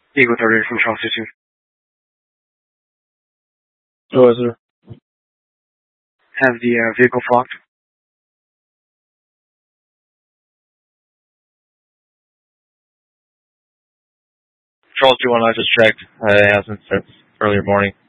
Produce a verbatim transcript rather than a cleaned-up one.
Eagle thirty from Charles two. Oh, sir. Have the uh, vehicle flocked. Charles two one, I just checked. Uh, it hasn't since earlier morning.